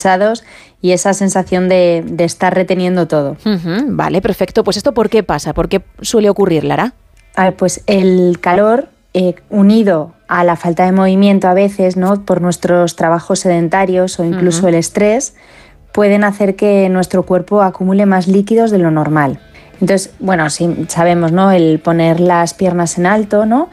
y esa sensación de estar reteniendo todo. Vale, perfecto. Pues ¿esto por qué pasa? ¿Por qué suele ocurrir, Lara? A ver, pues el calor unido a la falta de movimiento a veces, ¿no? Por nuestros trabajos sedentarios o incluso el estrés, pueden hacer que nuestro cuerpo acumule más líquidos de lo normal. Entonces, bueno, sí, sabemos, ¿no? El poner las piernas en alto, ¿no?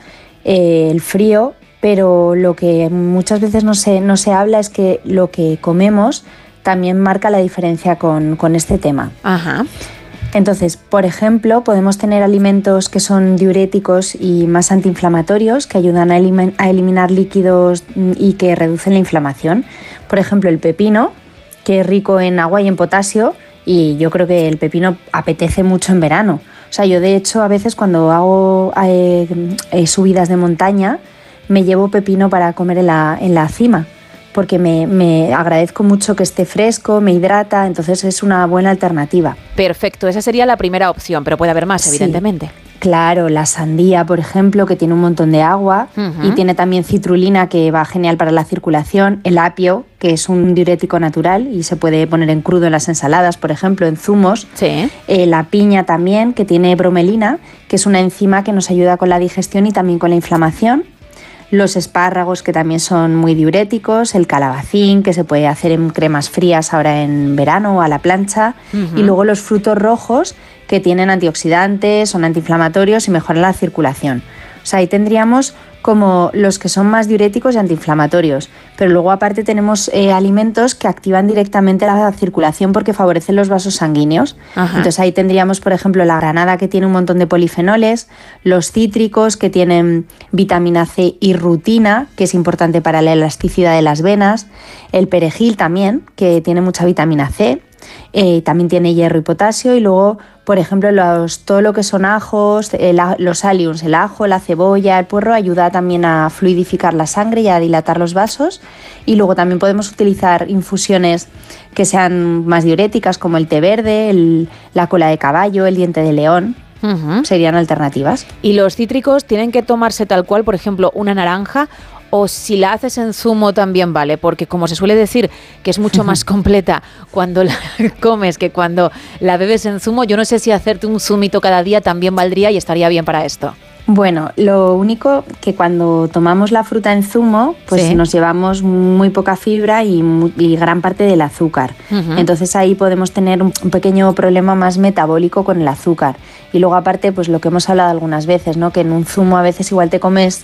El frío, pero lo que muchas veces no se habla es que lo que comemos también marca la diferencia con este tema. Ajá. Entonces, por ejemplo, podemos tener alimentos que son diuréticos y más antiinflamatorios, que ayudan a eliminar líquidos y que reducen la inflamación. Por ejemplo, el pepino, que es rico en agua y en potasio, y yo creo que el pepino apetece mucho en verano. O sea, yo de hecho a veces cuando hago subidas de montaña, me llevo pepino para comer en la cima, porque me agradezco mucho que esté fresco, me hidrata, entonces es una buena alternativa. Perfecto, esa sería la primera opción, pero puede haber más, evidentemente. Sí, claro, la sandía, por ejemplo, que tiene un montón de agua y tiene también citrulina, que va genial para la circulación. El apio, que es un diurético natural y se puede poner en crudo en las ensaladas, por ejemplo, en zumos. Sí. La piña también, que tiene bromelina, que es una enzima que nos ayuda con la digestión y también con la inflamación. Los espárragos, que también son muy diuréticos, el calabacín, que se puede hacer en cremas frías ahora en verano o a la plancha, y luego los frutos rojos, que tienen antioxidantes, son antiinflamatorios y mejoran la circulación. O sea, ahí tendríamos como los que son más diuréticos y antiinflamatorios, pero luego aparte tenemos alimentos que activan directamente la circulación porque favorecen los vasos sanguíneos. Entonces ahí tendríamos, por ejemplo, la granada, que tiene un montón de polifenoles, los cítricos, que tienen vitamina C y rutina, que es importante para la elasticidad de las venas, el perejil también, que tiene mucha vitamina C, también tiene hierro y potasio, y luego, por ejemplo, todo lo que son ajos, los alliums, el ajo, la cebolla, el puerro, ayuda también a fluidificar la sangre y a dilatar los vasos. Y luego también podemos utilizar infusiones que sean más diuréticas, como el té verde, la cola de caballo, el diente de león. Serían alternativas. ¿Y los cítricos tienen que tomarse tal cual, por ejemplo, una naranja? O si la haces en zumo también vale, porque como se suele decir que es mucho más completa cuando la comes que cuando la bebes en zumo, yo no sé si hacerte un zumito cada día también valdría y estaría bien para esto. Bueno, lo único que cuando tomamos la fruta en zumo, pues nos llevamos muy poca fibra y gran parte del azúcar. Entonces ahí podemos tener un pequeño problema más metabólico con el azúcar. Y luego aparte, pues lo que hemos hablado algunas veces, ¿no? Que en un zumo a veces igual te comes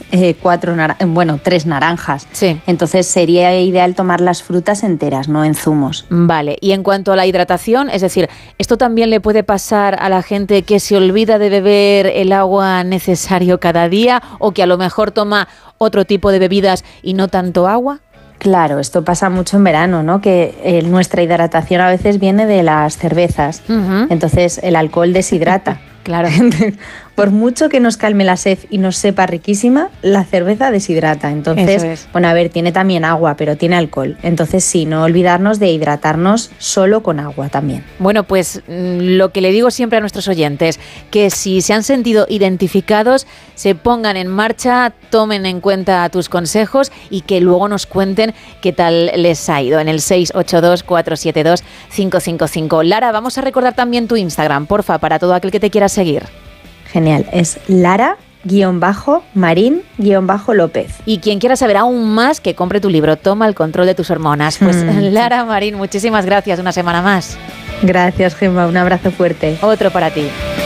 3 naranjas. Sí. Entonces sería ideal tomar las frutas enteras, no en zumos. Vale, y en cuanto a la hidratación, es decir, ¿esto también le puede pasar a la gente que se olvida de beber el agua necesaria cada día o que a lo mejor toma otro tipo de bebidas y no tanto agua? Claro, esto pasa mucho en verano, ¿no? Que nuestra hidratación a veces viene de las cervezas. Entonces el alcohol deshidrata. Claro. Por mucho que nos calme la sed y nos sepa riquísima, la cerveza deshidrata. Entonces, bueno, a ver, tiene también agua, pero tiene alcohol. Entonces sí, no olvidarnos de hidratarnos solo con agua también. Bueno, pues lo que le digo siempre a nuestros oyentes, que si se han sentido identificados, se pongan en marcha, tomen en cuenta tus consejos y que luego nos cuenten qué tal les ha ido en el 682-472-555. Lara, vamos a recordar también tu Instagram, porfa, para todo aquel que te quiera seguir. Genial, es Lara-Marín-López. Y quien quiera saber aún más, que compre tu libro, Toma el control de tus hormonas. Pues Lara Marín, muchísimas gracias, una semana más. Gracias, Gemma, un abrazo fuerte. Otro para ti.